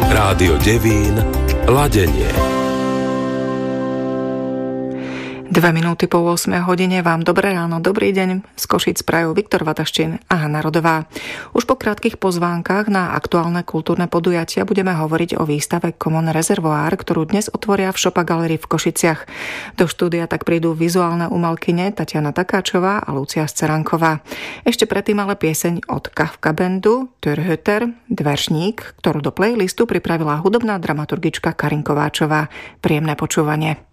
Rádio Devín, Ladenie. 2 minúty po 8 hodine vám dobré ráno, dobrý deň. Z Košíc prajú Viktor Vataštín a Hanna Rodová. Už po krátkych pozvánkach na aktuálne kultúrne podujatia budeme hovoriť o výstave Common Reservoir, ktorú dnes otvoria v Šopa Gallery v Košiciach. Do štúdia tak prídu vizuálne umelkyne Tatiana Takáčová a Lucia Sceranková. Ešte predtým ale pieseň od Kafka bandu Törhöter, Dveršník, ktorú do playlistu pripravila hudobná dramaturgička Karin Kováčová. Príjemné počúvanie.